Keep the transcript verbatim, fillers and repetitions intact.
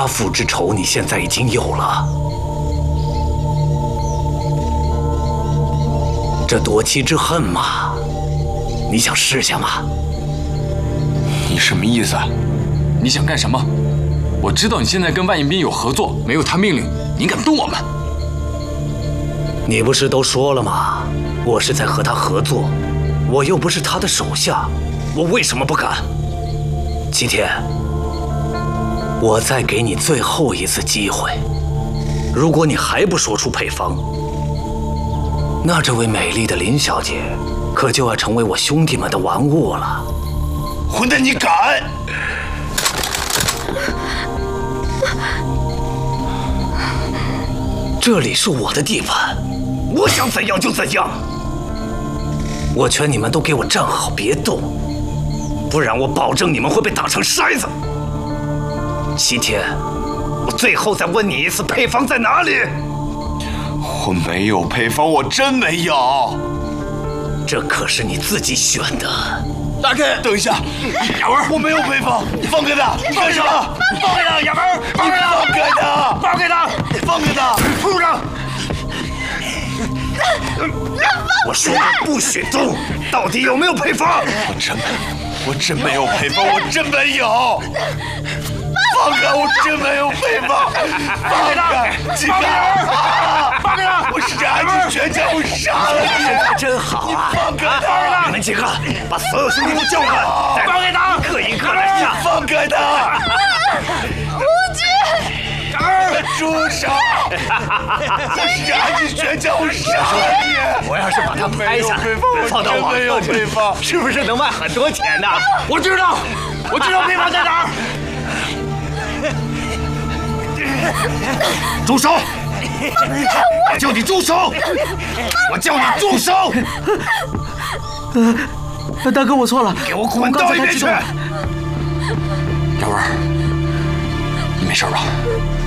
父之仇，你现在已经有了。这夺妻之恨嘛，你想试下吗？ 你什么意思？你想干什么？我知道你现在跟万应斌有合作，没有他命令，你敢动我们？ 你不是都说了吗？我是在和他合作，我又不是他的手下，我为什么不敢？齐天，我再给你最后一次机会，如果你还不说出配方，那这位美丽的林小姐可就要成为我兄弟们的玩物了。 混蛋，你敢！ 这里是我的地盘，我想怎样就怎样。我劝你们都给我站好，别动，不然我保证你们会被打成筛子。齐天，我最后再问你一次，配方在哪里？ 我没有配方，我真没有。 这可是你自己选的。 大哥，等一下，雅文，我没有配方，你放开他！你干什么？ 放开他，雅文，放开他！ 放开他！ 放开他！ 放开他！ 畜生！ 我说不许动，到底有没有配方？ 我真没，我真没有配方，我真没有。放开！我真没有配方！放开！几个？ 放开他！ 我杀你全家，我杀了你！ 他真好啊！ 放开他！ 你们几个把所有兄弟都叫过来， 放开他！ 一个一个的下。 放开他！ 无惧。 住手！我杀你全家，我杀了你！ 我要是把他拍下来，放到网上去，是不是能卖很多钱呢？ 我知道，我知道配方在哪儿。 住手！我叫你住手！我叫你住手！ 呃，大哥，我错了， 给我滚到一边去！ 雅文，你没事吧？